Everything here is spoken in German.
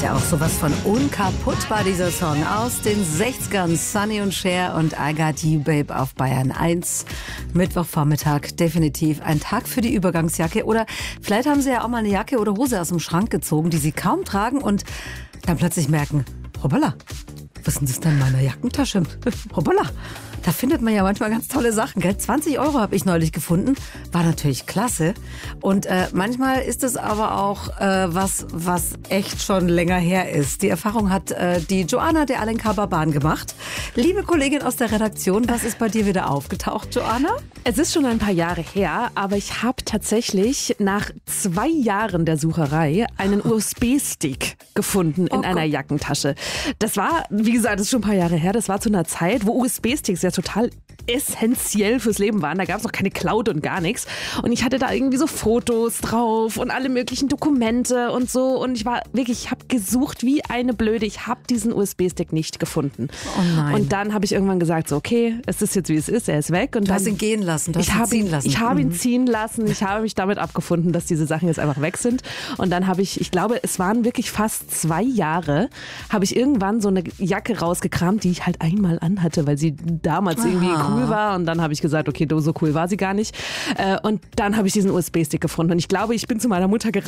ist ja auch sowas von unkaputtbar, dieser Song aus den 60ern. Sonny und Cher und I Got You Babe auf Bayern 1. Mittwochvormittag, definitiv ein Tag für die Übergangsjacke. Oder vielleicht haben Sie ja auch mal eine Jacke oder Hose aus dem Schrank gezogen, die Sie kaum tragen und dann plötzlich merken, hoppala, was ist denn das denn in meiner Jackentasche? Hoppala. Da findet man ja manchmal ganz tolle Sachen, gell? 20 € habe ich neulich gefunden. War natürlich klasse. Und manchmal ist es aber auch was echt schon länger her ist. Die Erfahrung hat die Joanna de Alencar-Barban gemacht. Liebe Kollegin aus der Redaktion, was ist bei dir wieder aufgetaucht, Joanna? Es ist schon ein paar Jahre her, aber ich habe tatsächlich nach 2 Jahren der Sucherei einen USB-Stick gefunden in einer Jackentasche. Das war, wie gesagt, das ist schon ein paar Jahre her. Das war zu einer Zeit, wo USB-Sticks ja total essentiell fürs Leben waren. Da gab es noch keine Cloud und gar nichts. Und ich hatte da irgendwie so Fotos drauf und alle möglichen Dokumente und so. Und ich habe gesucht wie eine Blöde. Ich habe diesen USB-Stick nicht gefunden. Oh nein. Und dann habe ich irgendwann gesagt, so okay, es ist jetzt wie es ist, er ist weg. Und Du hast ihn gehen lassen, ich habe ihn ziehen lassen. Ich habe mich damit abgefunden, dass diese Sachen jetzt einfach weg sind. Und dann habe ich glaube, es waren wirklich fast 2 Jahre, habe ich irgendwann so eine Jacke rausgekramt, die ich halt einmal anhatte, weil sie damals irgendwie cool war. Und dann habe ich gesagt, okay, so cool war sie gar nicht. Und dann habe ich diesen USB-Stick gefunden. Und ich glaube, ich bin zu meiner Mutter gerannt